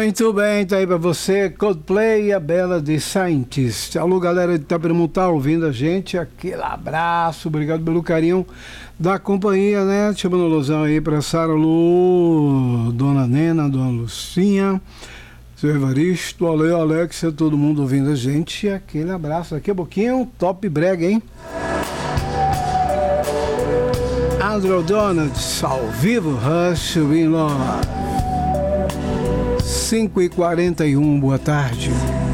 Muito bem, tá aí pra você, Coldplay e a Bela de Scientist. Alô, galera de Itaperuna, tá ouvindo a gente? Aquele abraço, obrigado pelo carinho da companhia, né? Chamando a alusão aí pra Sara Lu, Dona Nena, Dona Lucinha, seu Evaristo, Ale, Alexia, todo mundo ouvindo a gente. Aquele abraço, daqui a pouquinho, top brega, hein? Andrew Donuts, ao vivo, Rush in Love. 5h41, boa tarde.